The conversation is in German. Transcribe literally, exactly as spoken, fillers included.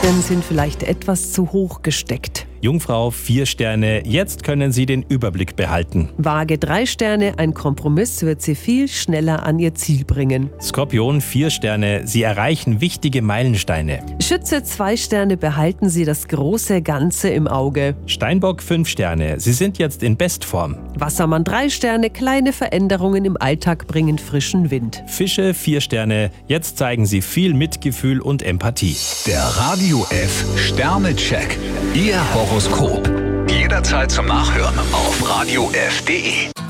Aussichten sind vielleicht etwas zu hoch gesteckt. Jungfrau, vier Sterne, jetzt können Sie den Überblick behalten. Waage, drei Sterne, ein Kompromiss wird Sie viel schneller an Ihr Ziel bringen. Skorpion, vier Sterne, Sie erreichen wichtige Meilensteine. Schütze, zwei Sterne, behalten Sie das große Ganze im Auge. Steinbock, fünf Sterne, Sie sind jetzt in Bestform. Wassermann, drei Sterne, kleine Veränderungen im Alltag bringen frischen Wind. Fische, vier Sterne, jetzt zeigen Sie viel Mitgefühl und Empathie. Der Radio F Sternecheck. Ihr Horoskop. Jederzeit zum Nachhören auf radio f punkt de.